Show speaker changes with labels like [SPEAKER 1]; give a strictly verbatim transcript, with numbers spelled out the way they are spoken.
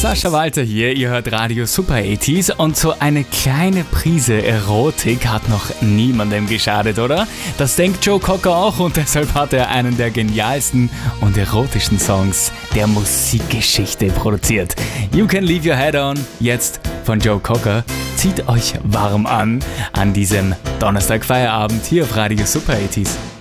[SPEAKER 1] Sascha Walter hier, ihr hört Radio Super achtziger und so eine kleine Prise Erotik hat noch niemandem geschadet, oder? Das denkt Joe Cocker auch und deshalb hat er einen der genialsten und erotischsten Songs der Musikgeschichte produziert. You Can Leave Your Head On, jetzt von Joe Cocker. Zieht euch warm an an diesem Donnerstag Feierabend hier auf Radio Super achtziger.